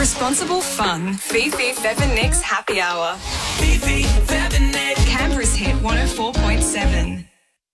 Responsible fun. Fifi, Fev and Nick's Happy Hour. Fifi, Fev and Nick. Canberra's hit 104.7.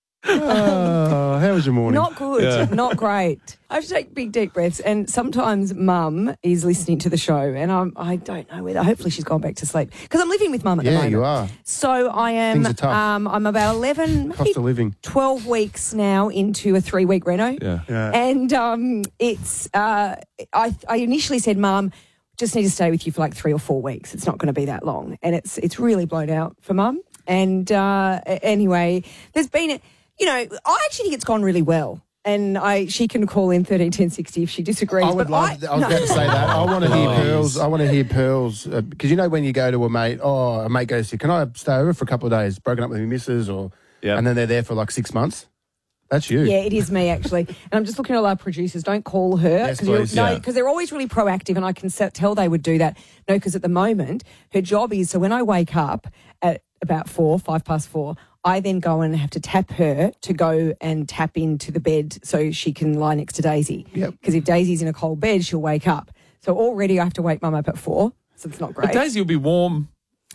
Oh, how was your morning? Not good, not great. I have to take big, deep breaths, and sometimes Mum is listening to the show, and I don't know whether. Hopefully, she's gone back to sleep because I'm living with Mum at the moment. Yeah, you are. So I am. Things are tough. I'm about 11, Cost of living. 12 weeks now into a 3-week reno. Yeah. And it's. I initially said, Mum, just need to stay with you for like 3 or 4 weeks. It's not going to be that long, and it's really blown out for Mum. And anyway, there's been. I actually think it's gone really well. And she can call in 13 10 60 if she disagrees. I was about to say that. I want to hear Pearls. I want to hear Pearls because when you go to a mate, a mate goes to, can I stay over for a couple of days? Broken up with my missus, and then they're there for like 6 months. That's you. Yeah, it is me actually. And I'm just looking at all our producers. Don't call her because they're always really proactive, and I can tell they would do that. No, because at the moment her job is so when I wake up at about 4:05 I then go and have to tap her to go and tap into the bed so she can lie next to Daisy. Yep. Because if Daisy's in a cold bed, she'll wake up. So already I have to wake Mum up at 4, so it's not great. But Daisy will be warm.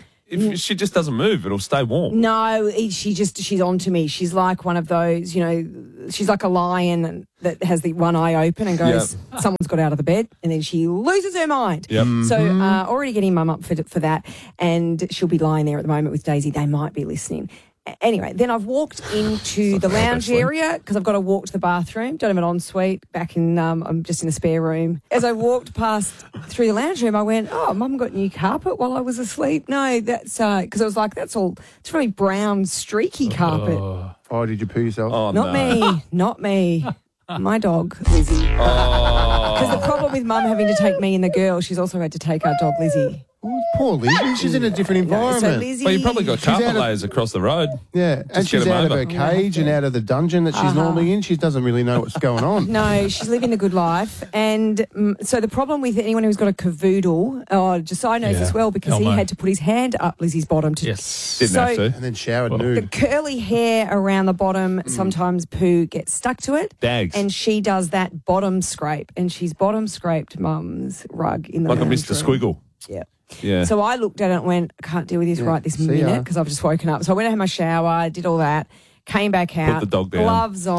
If she just doesn't move, it'll stay warm. No, she's on to me. She's like one of those, she's like a lion that has the one eye open and goes, someone's got out of the bed, and then she loses her mind. Yep. So already getting Mum up for that, and she'll be lying there at the moment with Daisy. They might be listening. Anyway, then I've walked into the lounge area because I've got to walk to the bathroom. Don't have an ensuite. Back in, I'm just in the spare room. As I walked past through the lounge room, I went, "Oh, Mum got new carpet while I was asleep." No, that's because I was like, "That's all. It's really brown, streaky carpet." Oh, did you poo yourself? Oh, Not me. Not me. My dog, Lizzie. Because the problem with Mum having to take me and the girl, she's also had to take our dog, Lizzie. Oh, poor Lizzie. She's in a different environment. So Lizzie, Well, you probably got carpet layers across the road. Yeah, and she's out of her cage and out of the dungeon that she's normally in. She doesn't really know what's going on. No, she's living the good life. And so the problem with anyone who's got a cavoodle, Josiah knows this well because he had to put his hand up Lizzie's bottom to... Yes. Didn't have to. And then showered nude. The curly hair around the bottom, sometimes poo gets stuck to it. Dags. And she does that bottom scrape. And she's bottom scraped Mum's rug in the Like a lounge Mr. room. Squiggle. Yeah. Yeah. So I looked at it and went, I can't deal with this right this minute because I've just woken up. So I went and had my shower, did all that, came back out. Put the dog down.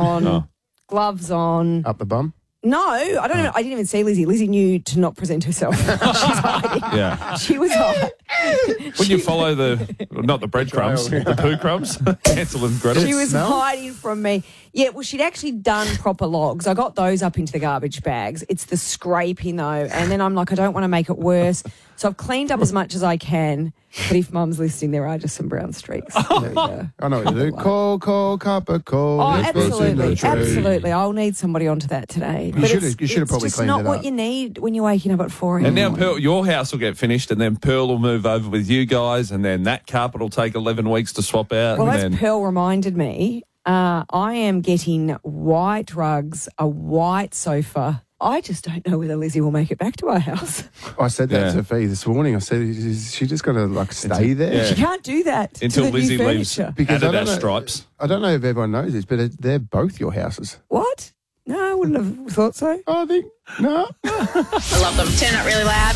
Gloves on. Up the bum? No, I don't. I didn't even see Lizzie. Lizzie knew to not present herself. She's hiding. Yeah. She was hiding. When you follow not the breadcrumbs, the poo crumbs, Hansel and Gretel. She was hiding from me. Yeah, well, she'd actually done proper logs. I got those up into the garbage bags. It's the scraping, though. And then I'm like, I don't want to make it worse. So I've cleaned up as much as I can. But if Mum's listening, there are just some brown streaks. There we go. I know what you do. Call, cup of coal. Oh, absolutely. I'll need somebody onto that today. You should have probably cleaned it up. It's not what you need when you're waking up at 4 a.m. And now, Pearl, your house will get finished, and then Pearl will move over with you guys, and then that carpet will take 11 weeks to swap out. Well, and as then... Pearl reminded me, I am getting white rugs, a white sofa. I just don't know whether Lizzie will make it back to our house. I said that to Fee this morning. I said, is she just got to stay there? Yeah. She can't do that until Lizzie leaves because Adidas stripes. I don't know if everyone knows this, but they're both your houses. What? No, I wouldn't have thought so. I think, no. I love them. Turn it really loud.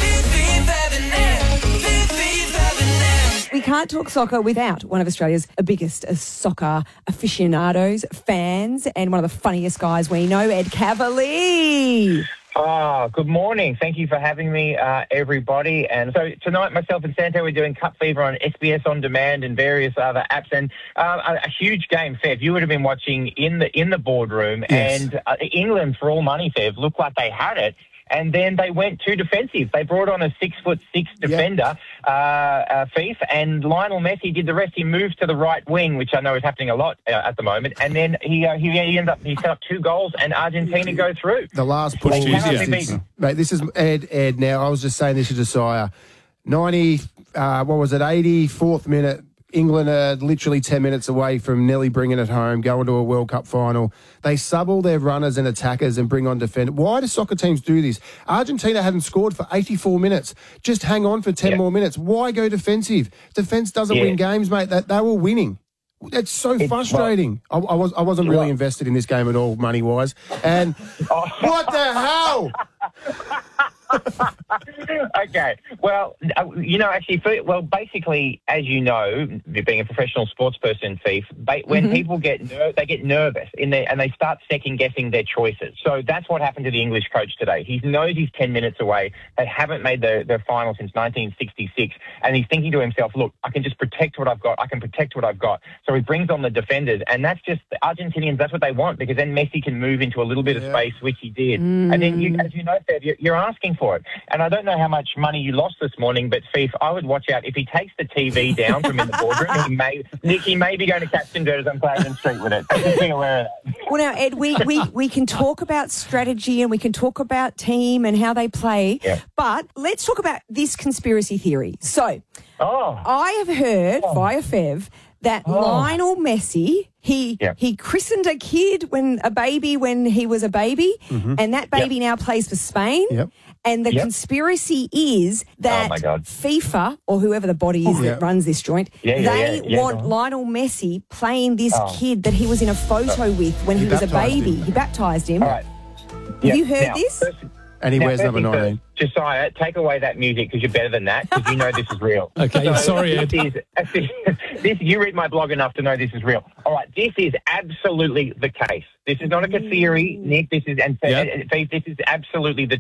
We can't talk soccer without one of Australia's biggest soccer aficionados, fans, and one of the funniest guys we know, Ed Cavalier. Good morning. Thank you for having me, everybody. And so tonight, myself and Santo, we're doing Cup Fever on SBS On Demand and various other apps. And a huge game, Fev. You would have been watching in the boardroom. Yes. And England, for all money, Fev, looked like they had it. And then they went too defensive. They brought on a 6'6" defender, Fief, and Lionel Messi did the rest. He moved to the right wing, which I know is happening a lot at the moment. And then he set up 2 goals, and Argentina go through. The last ball, mate. This is Ed. Now I was just saying this to Josiah. 84th minute. England are literally 10 minutes away from nearly bringing it home, going to a World Cup final. They sub all their runners and attackers and bring on defenders. Why do soccer teams do this? Argentina hadn't scored for 84 minutes. Just hang on for 10 more minutes. Why go defensive? Defence doesn't win games, mate. They were winning. It's so frustrating. I wasn't really invested in this game at all, money-wise. And what the hell? Okay. Well, actually, basically, as you know, being a professional sports person, Thief, when people they get nervous and they start second guessing their choices. So that's what happened to the English coach today. He knows he's 10 minutes away. They haven't made their final since 1966, and he's thinking to himself, "Look, I can just protect what I've got. I can protect what I've got." So he brings on the defenders, and that's just the Argentinians. That's what they want, because then Messi can move into a little bit of space, which he did. And then, as you know, Feb, you're asking for it. And I don't know how much money you lost this morning, but Thief, I would watch out. If he takes the TV down from in the boardroom, he may be going to catch some dirt on Clarendon Street with it. So just be aware of that. Well, now, Ed, we can talk about strategy and we can talk about team and how they play, but let's talk about this conspiracy theory. So, I have heard via Fev that Lionel Messi, he christened a kid when he was a baby, and that baby now plays for Spain. Yep. And the conspiracy is that FIFA, or whoever the body is that runs this joint, they want Lionel Messi playing this kid that he was in a photo with when he was a baby. He baptised him. All right. Have you heard this? And he wears number 19. Josiah, take away that music because you're better than that, because you know this is real. Okay, sorry, Ed. You read my blog enough to know this is real. All right, this is absolutely the case. This is not a theory, Nick. This is absolutely the